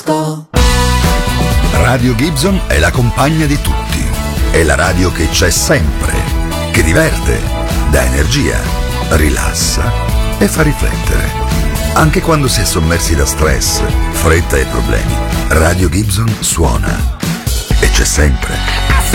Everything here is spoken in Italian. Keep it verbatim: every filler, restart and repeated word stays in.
disco. Radio Gibson è la compagna di tutti. È la radio che c'è sempre, che diverte, dà energia, rilassa e fa riflettere. Anche quando si è sommersi da stress, fretta e problemi, Radio Gibson suona e c'è sempre.